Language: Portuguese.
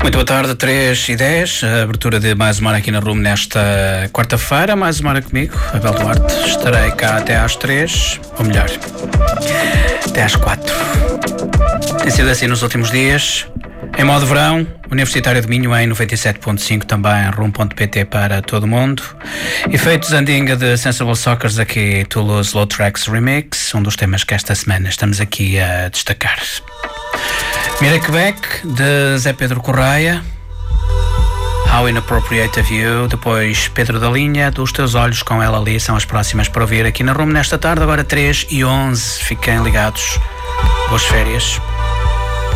Muito boa tarde, 3h10, a abertura de mais uma hora aqui na Rumo nesta quarta-feira, mais uma hora comigo, Abel Duarte. Estarei cá até às 3, ou melhor, até às 4. Tem sido assim nos últimos dias. Em modo verão, Universitário de Minho em 97.5, também Rumo.pt para todo o mundo. Efeitos Andinga de Sensible Soccers aqui, Toulouse Low Tracks Remix, um dos temas que esta semana estamos aqui a destacar. Mira Quebec, de Zé Pedro Correia, How Inappropriate of You. Depois Pedro da Linha, Dos Teus Olhos com Ela Ali, são as próximas para ouvir aqui na Rumo nesta tarde, agora 3h11. Fiquem ligados, boas férias.